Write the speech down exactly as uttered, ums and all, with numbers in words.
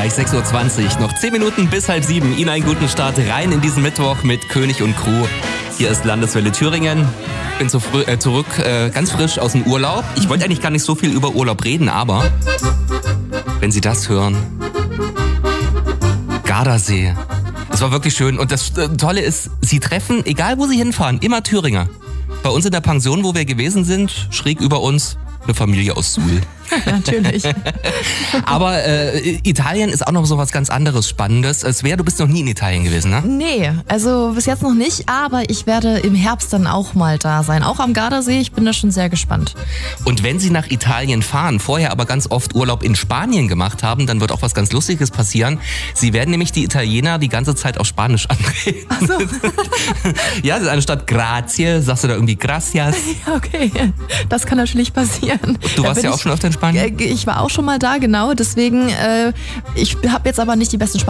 gleich sechs Uhr zwanzig. Noch zehn Minuten bis halb sieben. Ihnen einen guten Start rein in diesen Mittwoch mit König und Crew. Hier ist Landeswelle Thüringen. Bin zu früh, äh, zurück, äh, ganz frisch aus dem Urlaub. Ich wollte eigentlich gar nicht so viel über Urlaub reden, aber wenn Sie das hören, Gardasee. Das war wirklich schön. Und das äh, Tolle ist, Sie treffen, egal wo Sie hinfahren, immer Thüringer. Bei uns in der Pension, wo wir gewesen sind, schräg über uns, eine Familie aus Suhl. Natürlich. Aber äh, Italien ist auch noch so was ganz anderes Spannendes. Svea, du bist noch nie in Italien gewesen, ne? Nee, also bis jetzt noch nicht, aber ich werde im Herbst dann auch mal da sein. Auch am Gardasee, ich bin da schon sehr gespannt. Und wenn Sie nach Italien fahren, vorher aber ganz oft Urlaub in Spanien gemacht haben, dann wird auch was ganz Lustiges passieren. Sie werden nämlich die Italiener die ganze Zeit auf Spanisch anreden. Ach so. Ja, anstatt Grazie, sagst du da irgendwie Gracias. Ja, okay, das kann natürlich passieren. Du Da warst bin ja auch ich, schon öfter in Spanien? Ich war auch schon mal da, genau. Deswegen, äh, ich habe jetzt aber nicht die besten Spanisch